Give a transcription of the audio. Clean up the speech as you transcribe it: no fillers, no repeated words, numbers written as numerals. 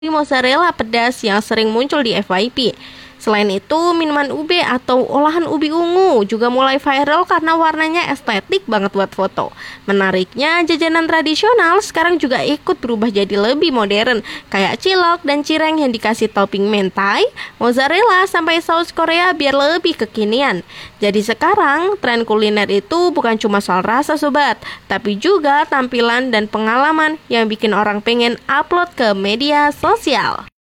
Mozzarella pedas yang sering muncul di FYP. Selain itu, minuman ube atau olahan ubi ungu juga mulai viral karena warnanya estetik banget buat foto. Menariknya, jajanan tradisional sekarang juga ikut berubah jadi lebih modern, kayak cilok dan cireng yang dikasih topping mentai, mozzarella sampai saus Korea biar lebih kekinian. Jadi sekarang, tren kuliner itu bukan cuma soal rasa sobat, tapi juga tampilan dan pengalaman yang bikin orang pengen upload ke media sosial.